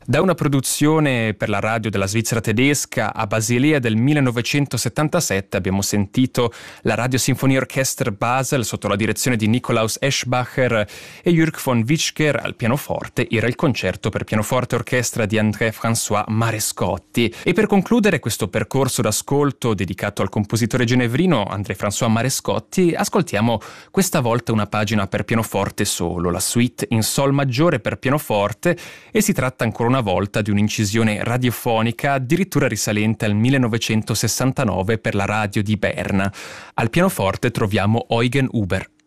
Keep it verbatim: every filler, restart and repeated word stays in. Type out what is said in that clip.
Da una produzione per la radio della Svizzera tedesca a Basilea del millenovecentosettantasette abbiamo sentito la Radiosinfonieorchester Basel sotto la direzione di Nikolaus Eschbacher e Jürg von Witschger al pianoforte. Era il concerto per pianoforte e orchestra di André-François Marescotti. E per concludere questo percorso d'ascolto dedicato al compositore genevrino André-François Marescotti, ascoltiamo questa volta una pagina per pianoforte solo, la suite in sol maggiore per pianoforte, e si tratta ancora una volta di un'incisione radiofonica addirittura risalente al millenovecentosessantanove per la radio di Berna. Al pianoforte troviamo Eugen Huber.